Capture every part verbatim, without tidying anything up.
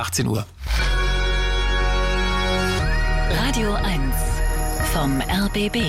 achtzehn Uhr. Radio eins vom R B B.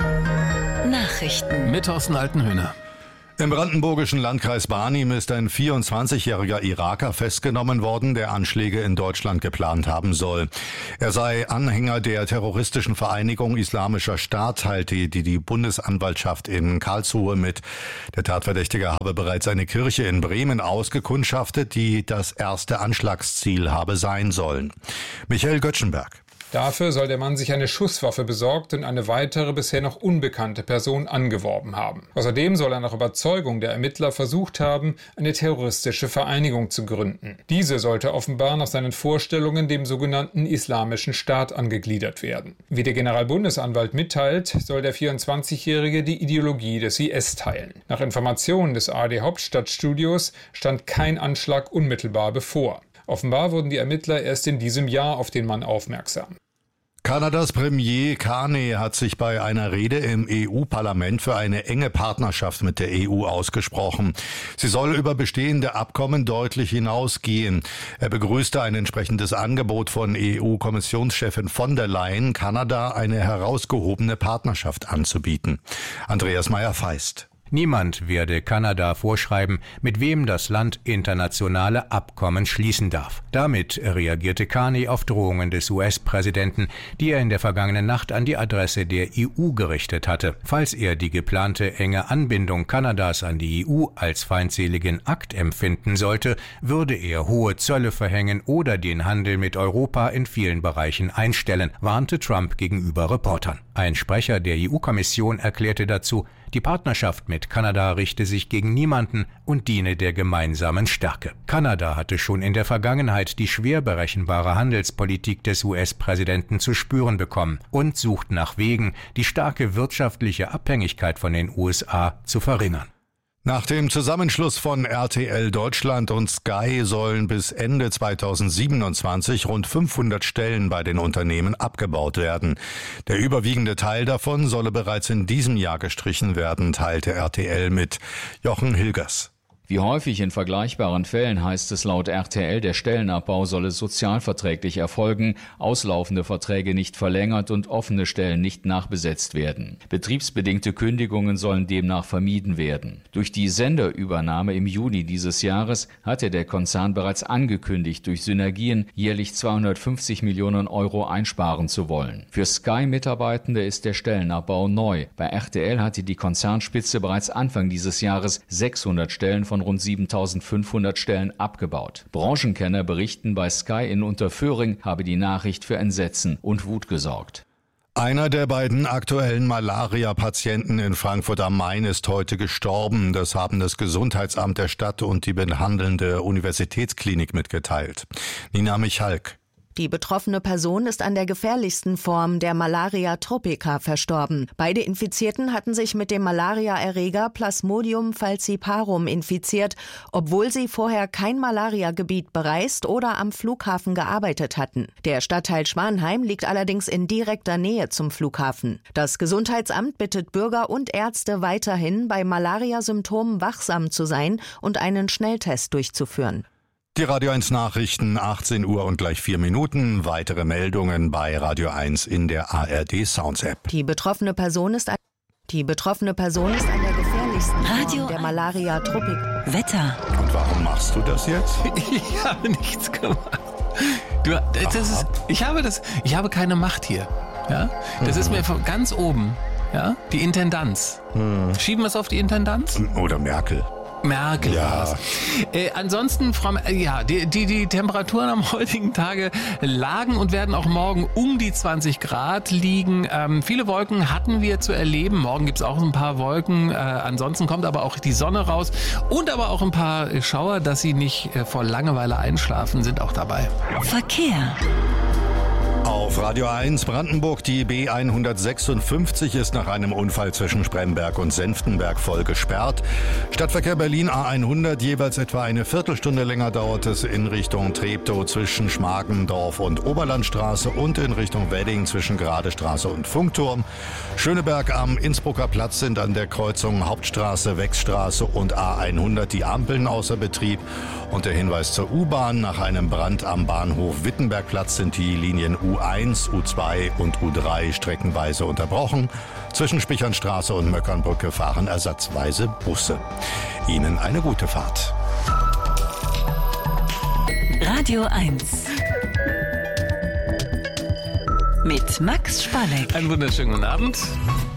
Nachrichten. Mit Thorsten Altenhöhner. Im brandenburgischen Landkreis Barnim ist ein vierundzwanzigjähriger Iraker festgenommen worden, der Anschläge in Deutschland geplant haben soll. Er sei Anhänger der terroristischen Vereinigung Islamischer Staat, teilte die, die Bundesanwaltschaft in Karlsruhe mit. Der Tatverdächtige habe bereits eine Kirche in Bremen ausgekundschaftet, die das erste Anschlagsziel habe sein sollen. Michael Göttschenberg. Dafür soll der Mann sich eine Schusswaffe besorgt und eine weitere bisher noch unbekannte Person angeworben haben. Außerdem soll er nach Überzeugung der Ermittler versucht haben, eine terroristische Vereinigung zu gründen. Diese sollte offenbar nach seinen Vorstellungen dem sogenannten Islamischen Staat angegliedert werden. Wie der Generalbundesanwalt mitteilt, soll der vierundzwanzigjährige die Ideologie des I S teilen. Nach Informationen des A R D Hauptstadtstudios stand kein Anschlag unmittelbar bevor. Offenbar wurden die Ermittler erst in diesem Jahr auf den Mann aufmerksam. Kanadas Premier Carney hat sich bei einer Rede im E U-Parlament für eine enge Partnerschaft mit der E U ausgesprochen. Sie soll über bestehende Abkommen deutlich hinausgehen. Er begrüßte ein entsprechendes Angebot von E U-Kommissionschefin von der Leyen, Kanada eine herausgehobene Partnerschaft anzubieten. Andreas Meyer-Feist. Niemand werde Kanada vorschreiben, mit wem das Land internationale Abkommen schließen darf. Damit reagierte Carney auf Drohungen des U S-Präsidenten, die er in der vergangenen Nacht an die Adresse der E U gerichtet hatte. Falls er die geplante enge Anbindung Kanadas an die E U als feindseligen Akt empfinden sollte, würde er hohe Zölle verhängen oder den Handel mit Europa in vielen Bereichen einstellen, warnte Trump gegenüber Reportern. Ein Sprecher der E U-Kommission erklärte dazu, die Partnerschaft mit Kanada richte sich gegen niemanden und diene der gemeinsamen Stärke. Kanada hatte schon in der Vergangenheit die schwer berechenbare Handelspolitik des U S-Präsidenten zu spüren bekommen und sucht nach Wegen, die starke wirtschaftliche Abhängigkeit von den U S A zu verringern. Nach dem Zusammenschluss von R T L Deutschland und Sky sollen bis Ende zweitausendsiebenundzwanzig rund fünfhundert Stellen bei den Unternehmen abgebaut werden. Der überwiegende Teil davon solle bereits in diesem Jahr gestrichen werden, teilte R T L mit. Jochen Hilgers. Wie häufig in vergleichbaren Fällen heißt es laut R T L, der Stellenabbau solle sozialverträglich erfolgen, auslaufende Verträge nicht verlängert und offene Stellen nicht nachbesetzt werden. Betriebsbedingte Kündigungen sollen demnach vermieden werden. Durch die Senderübernahme im Juni dieses Jahres hatte der Konzern bereits angekündigt, durch Synergien jährlich zweihundertfünfzig Millionen Euro einsparen zu wollen. Für Sky-Mitarbeitende ist der Stellenabbau neu. Bei R T L hatte die Konzernspitze bereits Anfang dieses Jahres sechshundert Stellen von rund siebentausendfünfhundert Stellen abgebaut. Branchenkenner berichten, bei Sky in Unterföhring habe die Nachricht für Entsetzen und Wut gesorgt. Einer der beiden aktuellen Malaria-Patienten in Frankfurt am Main ist heute gestorben. Das haben das Gesundheitsamt der Stadt und die behandelnde Universitätsklinik mitgeteilt. Nina Michalk. Die betroffene Person ist an der gefährlichsten Form der Malaria tropica verstorben. Beide Infizierten hatten sich mit dem Malariaerreger Plasmodium falciparum infiziert, obwohl sie vorher kein Malariagebiet bereist oder am Flughafen gearbeitet hatten. Der Stadtteil Schwanheim liegt allerdings in direkter Nähe zum Flughafen. Das Gesundheitsamt bittet Bürger und Ärzte weiterhin, bei Malariasymptomen wachsam zu sein und einen Schnelltest durchzuführen. Die Radio eins Nachrichten, achtzehn Uhr und gleich vier Minuten. Weitere Meldungen bei Radio eins in der A R D Sounds App. Die betroffene Person ist, die betroffene Person ist an der gefährlichsten Radio Form der Malaria tropica. Wetter. Und warum machst du das jetzt? Ich habe nichts gemacht. Du, das ist, ich habe das, ich habe keine Macht hier. Ja, das mhm. ist mir von ganz oben. Ja, die Intendanz. Mhm. Schieben wir es auf die Intendanz? Oder Merkel. Merkel. Ja. Äh, ansonsten, Frau, ja, die, die, die Temperaturen am heutigen Tage lagen und werden auch morgen um die zwanzig Grad liegen. Ähm, viele Wolken hatten wir zu erleben. Morgen gibt's auch ein paar Wolken. Äh, ansonsten kommt aber auch die Sonne raus und aber auch ein paar Schauer, dass Sie nicht äh, vor Langeweile einschlafen, sind auch dabei. Verkehr. Auf Auf Radio eins Brandenburg, die B hundertsechsundfünfzig ist nach einem Unfall zwischen Spremberg und Senftenberg voll gesperrt. Stadtverkehr Berlin A hundert, jeweils etwa eine Viertelstunde länger dauert es in Richtung Treptow zwischen Schmargendorf und Oberlandstraße und in Richtung Wedding zwischen Gradestraße und Funkturm. Schöneberg am Innsbrucker Platz sind an der Kreuzung Hauptstraße, Wechsstraße und A hundert die Ampeln außer Betrieb. Und der Hinweis zur U-Bahn: Nach einem Brand am Bahnhof Wittenbergplatz sind die Linien U eins, U zwei und U drei streckenweise unterbrochen. Zwischen Spichernstraße und Möckernbrücke fahren ersatzweise Busse. Ihnen eine gute Fahrt. Radio eins mit Max Spalleck. Einen wunderschönen guten Abend.